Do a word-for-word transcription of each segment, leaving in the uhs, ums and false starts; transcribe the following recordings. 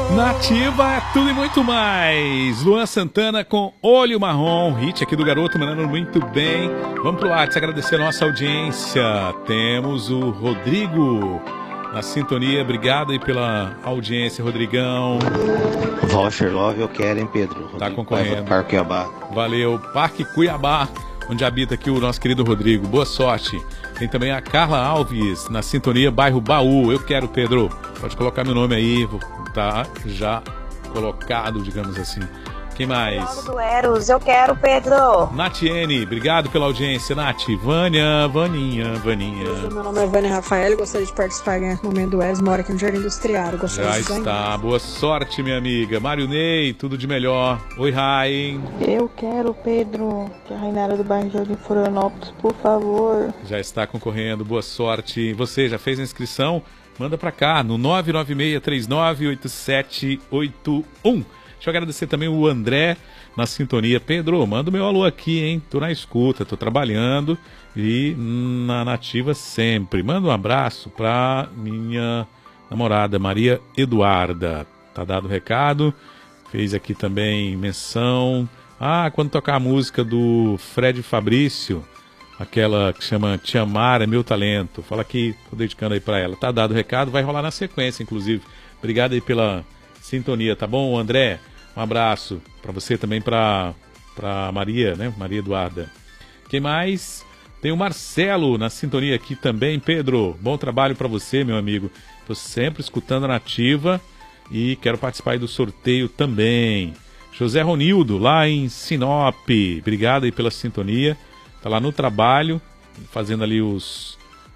Nativa é tudo e muito mais. Luan Santana com Olho Marrom, hit aqui do garoto, mandando muito bem. Vamos pro WhatsApp agradecer a nossa audiência. Temos o Rodrigo na sintonia. Obrigado aí pela audiência, Rodrigão. Voucher Love eu quero, hein, Pedro? Rodrigo Tá concorrendo. Parque Cuiabá. Valeu, Parque Cuiabá, onde habita aqui o nosso querido Rodrigo. Boa sorte. Tem também a Carla Alves na sintonia, bairro Baú. Eu quero, Pedro. Pode colocar meu nome aí, vou tá já colocado, digamos assim. Quem mais? do Eros, eu quero, Pedro. Natiene, obrigado pela audiência, Nath. Vânia, Vaninha, Vaninha. Meu nome é Vânia Rafael, gostaria de participar e ganhar o momento do Eros, moro aqui no Jardim Industrial. Gostaria Já de ganhar. está, boa sorte, minha amiga. Mário Ney, tudo de melhor. Oi, Rai. Eu quero, Pedro, que a Rainara do bairro Jardim Florianópolis, por favor. Já está concorrendo, boa sorte. Você já fez a inscrição? Manda pra cá no nove nove seis três nove oito sete oito um. Deixa eu agradecer também o André na sintonia. Pedro, manda o meu alô aqui, hein? Tô na escuta, tô trabalhando e na nativa sempre. Manda um abraço pra minha namorada Maria Eduarda. Tá dado o recado. Fez aqui também menção. Ah, quando tocar a música do Fred Fabrício, aquela que chama Te Amar é Meu Talento. Fala que tô dedicando aí pra ela. Tá dado o recado, vai rolar na sequência, inclusive. Obrigado aí pela sintonia, tá bom, André? Um abraço pra você também, pra, pra Maria, né? Maria Eduarda. Quem mais? Tem o Marcelo na sintonia aqui também. Pedro, bom trabalho pra você, meu amigo. Tô sempre escutando a Nativa e quero participar aí do sorteio também. José Ronildo, lá em Sinop. Obrigado aí pela sintonia. Tá lá no trabalho, fazendo ali os,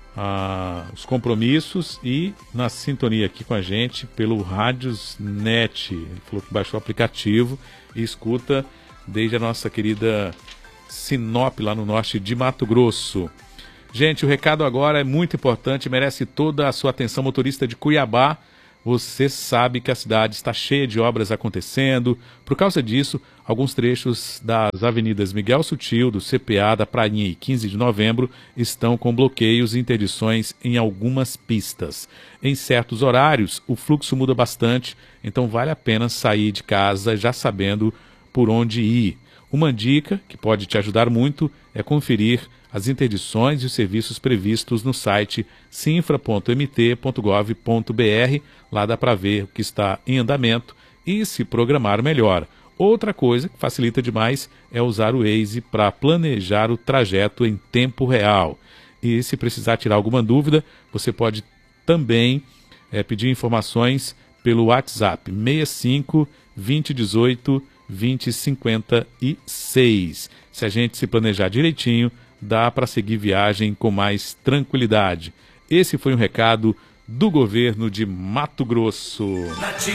ah, os compromissos e na sintonia aqui com a gente pelo Radiosnet. Ele falou que baixou o aplicativo e escuta desde a nossa querida Sinop, lá no norte de Mato Grosso. Gente, o recado agora é muito importante, merece toda a sua atenção, motorista de Cuiabá. Você sabe que a cidade está cheia de obras acontecendo. Por causa disso, alguns trechos das avenidas Miguel Sutil, do C P A, da Prainha e quinze de novembro estão com bloqueios e interdições em algumas pistas. Em certos horários, o fluxo muda bastante, então vale a pena sair de casa já sabendo por onde ir. Uma dica que pode te ajudar muito é conferir as interdições e os serviços previstos no site sinfra ponto m t ponto gov ponto b r. Lá dá para ver o que está em andamento e se programar melhor. Outra coisa que facilita demais é usar o Waze para planejar o trajeto em tempo real. E se precisar tirar alguma dúvida, você pode também é, pedir informações pelo WhatsApp seis cinco, vinte, dezoito, vinte, cinquenta e seis. Se a gente se planejar direitinho, dá para seguir viagem com mais tranquilidade. Esse foi um recado do governo de Mato Grosso.